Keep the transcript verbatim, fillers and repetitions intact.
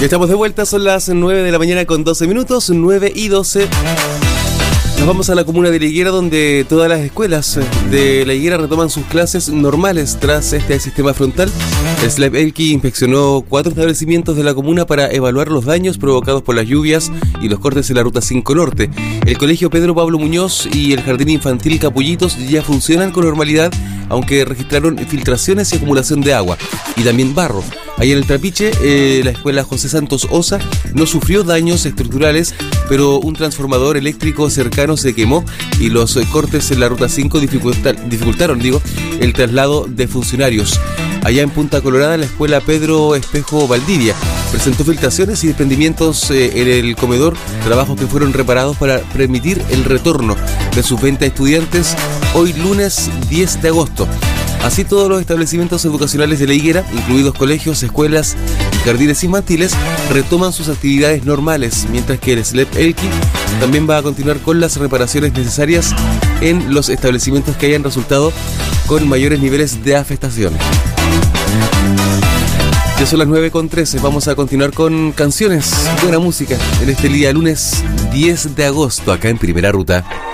Ya estamos de vuelta, son las nueve de la mañana con doce minutos, nueve y doce. Nos vamos a la comuna de La Higuera, donde todas las escuelas de La Higuera retoman sus clases normales tras este sistema frontal. El SLAP Elqui inspeccionó cuatro establecimientos de la comuna para evaluar los daños provocados por las lluvias y los cortes en la Ruta cinco Norte. El Colegio Pedro Pablo Muñoz y el Jardín Infantil Capullitos ya funcionan con normalidad, aunque registraron filtraciones y acumulación de agua y también barro. Ahí en el Trapiche, eh, la escuela José Santos Osa no sufrió daños estructurales, pero un transformador eléctrico cercano se quemó y los eh, cortes en la Ruta cinco dificulta- dificultaron digo, el traslado de funcionarios. Allá en Punta Colorada, la escuela Pedro Espejo Valdivia presentó filtraciones y desprendimientos eh, en el comedor, trabajos que fueron reparados para permitir el retorno de sus veinte estudiantes hoy lunes diez de agosto. Así, todos los establecimientos educacionales de La Higuera, incluidos colegios, escuelas y jardines infantiles, retoman sus actividades normales, mientras que el SLAP Elqui también va a continuar con las reparaciones necesarias en los establecimientos que hayan resultado con mayores niveles de afectación. Ya son las nueve con trece, vamos a continuar con canciones, buena música, en este día lunes diez de agosto, acá en Primera Ruta.